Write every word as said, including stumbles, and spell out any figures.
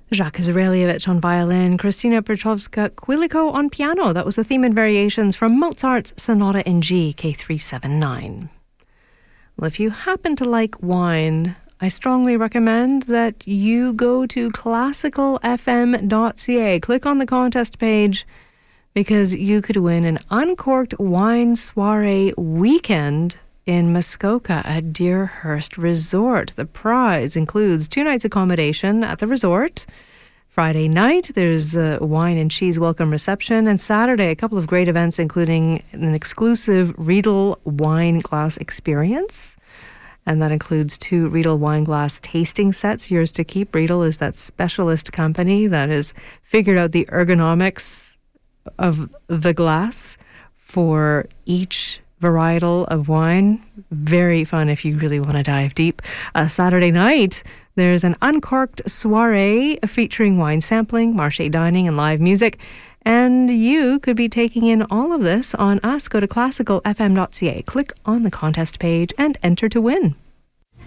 Jacques Zurelievich on violin, Kristina Petrovska-Kwiliko on piano. That was the theme and variations from Mozart's Sonata in G, K three seventy-nine. Well, if you happen to like wine, I strongly recommend that you go to classical f m dot c a. Click on the contest page because you could win an uncorked wine soiree weekend in Muskoka at Deerhurst Resort. The prize includes two nights accommodation at the resort. Friday night, there's a wine and cheese welcome reception. And Saturday, a couple of great events, including an exclusive Riedel wine glass experience. And that includes two Riedel wine glass tasting sets, yours to keep. Riedel is that specialist company that has figured out the ergonomics of the glass for each varietal of wine. Very fun if you really want to dive deep. Uh, Saturday night, there's an uncorked soiree featuring wine sampling, marché dining, and live music. And you could be taking in all of this on us. Go to classical f m dot c a, click on the contest page, and enter to win.